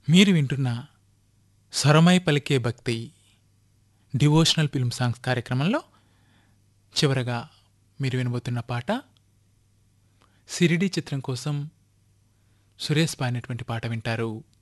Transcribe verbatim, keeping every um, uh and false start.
మీరు వింటున్న స్వరమై పలికే భక్తి డివోషనల్ ఫిల్మ్ సాంగ్స్ కార్యక్రమంలో చివరగా మీరు వినబోతున్న పాట సిరిడి చిత్రం కోసం సురేష్ పాడినటువంటి పాట వింటారు.